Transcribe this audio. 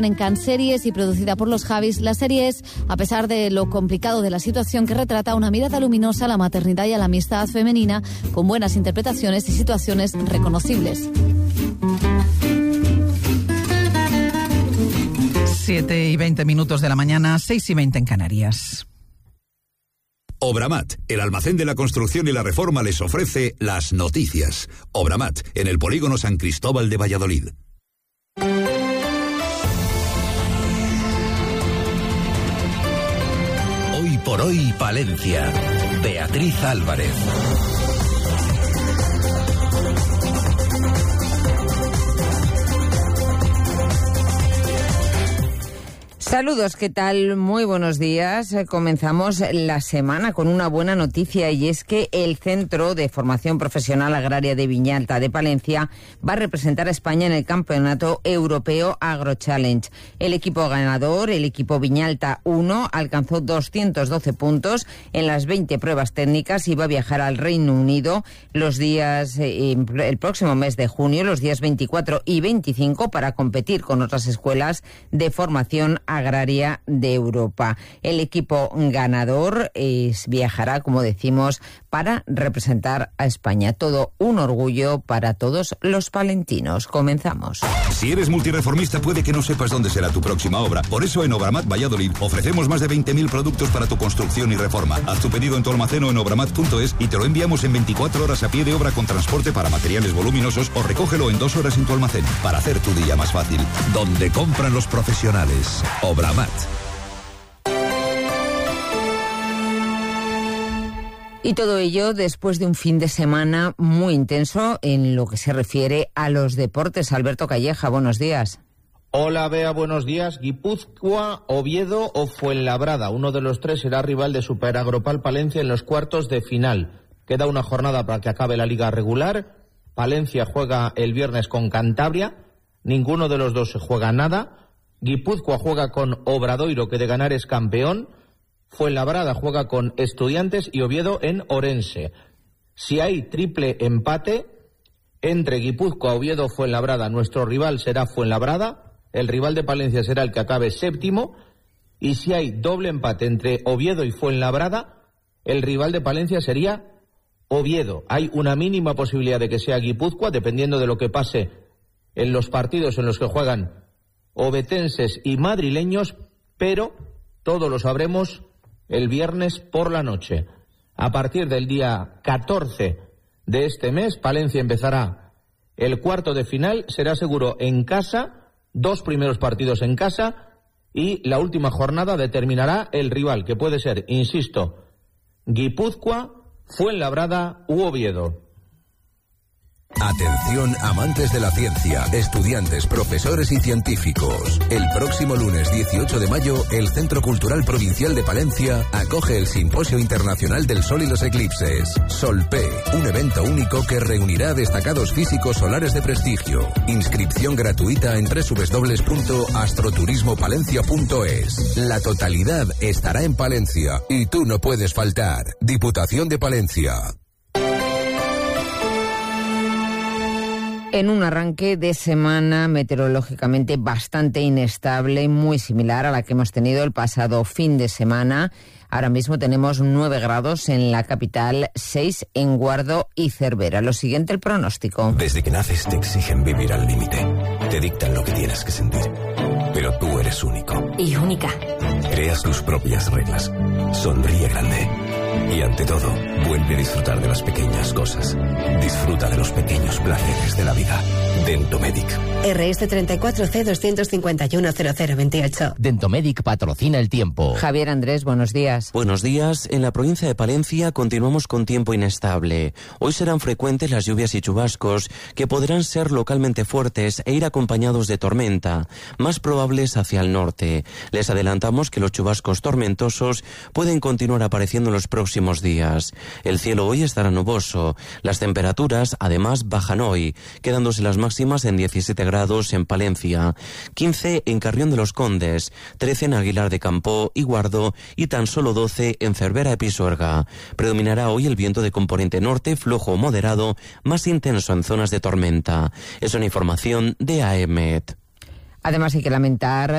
En Cannes Series y producida por los Javis, la serie es, a pesar de lo complicado de la situación, que retrata una mirada luminosa a la maternidad y a la amistad femenina, con buenas interpretaciones y situaciones reconocibles. 7:20 de la mañana, 6:20 en Canarias. Obramat, el almacén de la construcción y la reforma, les ofrece las noticias. Obramat, en el polígono San Cristóbal de Valladolid. Hoy por hoy, Palencia. Beatriz Álvarez. Saludos, ¿qué tal? Muy buenos días. Comenzamos la semana con una buena noticia, y es que el Centro de Formación Profesional Agraria de Viñalta de Palencia va a representar a España en el Campeonato Europeo AgroChallenge. El equipo ganador, el equipo Viñalta 1, alcanzó 212 puntos en las 20 pruebas técnicas y va a viajar al Reino Unido el próximo mes de junio, los días 24 y 25, para competir con otras escuelas de formación agraria de Europa. El equipo ganador viajará, como decimos, para representar a España. Todo un orgullo para todos los palentinos. Comenzamos. Si eres multireformista, puede que no sepas dónde será tu próxima obra. Por eso en Obramat Valladolid ofrecemos más de 20.000 productos para tu construcción y reforma. Haz tu pedido en tu almacén o en obramat.es y te lo enviamos en 24 horas a pie de obra con transporte para materiales voluminosos, o recógelo en 2 horas en tu almacén para hacer tu día más fácil. Donde compran los profesionales. Obramat. Y todo ello después de un fin de semana muy intenso en lo que se refiere a los deportes. Alberto Calleja, buenos días. Hola, Bea, buenos días. Guipúzcoa, Oviedo o Fuenlabrada. Uno de los tres será rival de Super Agropal Palencia en los cuartos de final. Queda una jornada para que acabe la liga regular. Palencia juega el viernes con Cantabria. Ninguno de los dos se juega nada. Guipúzcoa juega con Obradoiro, que de ganar es campeón. Fuenlabrada juega con Estudiantes y Oviedo en Orense. Si hay triple empate entre Guipúzcoa, Oviedo o Fuenlabrada, nuestro rival será Fuenlabrada, el rival de Palencia será el que acabe séptimo, y si hay doble empate entre Oviedo y Fuenlabrada, el rival de Palencia sería Oviedo. Hay una mínima posibilidad de que sea Guipúzcoa, dependiendo de lo que pase en los partidos en los que juegan ovetenses y madrileños, pero todo lo sabremos el viernes por la noche. A partir del día 14 de este mes, Palencia empezará el cuarto de final, será seguro en casa, 2 primeros partidos en casa, y la última jornada determinará el rival, que puede ser, insisto, Guipúzcoa, Fuenlabrada u Oviedo. Atención, amantes de la ciencia, estudiantes, profesores y científicos. El próximo lunes 18 de mayo, el Centro Cultural Provincial de Palencia acoge el Simposio Internacional del Sol y los Eclipses. Solpe, un evento único que reunirá a destacados físicos solares de prestigio. Inscripción gratuita en www.astroturismopalencia.es. La totalidad estará en Palencia y tú no puedes faltar. Diputación de Palencia. En un arranque de semana meteorológicamente bastante inestable, muy similar a la que hemos tenido el pasado fin de semana. Ahora mismo tenemos 9 grados en la capital, 6 en Guardo y Cervera. Lo siguiente, el pronóstico. Desde que naces te exigen vivir al límite. Te dictan lo que tienes que sentir. Pero tú eres único. Y única. Creas tus propias reglas. Sonríe grande. Y ante todo, vuelve a disfrutar de las pequeñas cosas. Disfruta de los pequeños placeres de la vida. Dentomedic. RS 34C2510028. Dentomedic patrocina el tiempo. Javier Andrés, buenos días. Buenos días. En la provincia de Palencia continuamos con tiempo inestable. Hoy serán frecuentes las lluvias y chubascos, que podrán ser localmente fuertes e ir acompañados de tormenta, más probables hacia el norte. Les adelantamos que los chubascos tormentosos pueden continuar apareciendo en los próximos días. El cielo hoy estará nuboso. Las temperaturas, además, bajan hoy, quedándose las máximas en 17 grados en Palencia, 15 en Carrión de los Condes, 13 en Aguilar de Campoo y Guardo y tan solo 12 en Cervera y Pisuerga. Predominará hoy el viento de componente norte, flojo o moderado, más intenso en zonas de tormenta. Es una información de AEMET. Además, hay que lamentar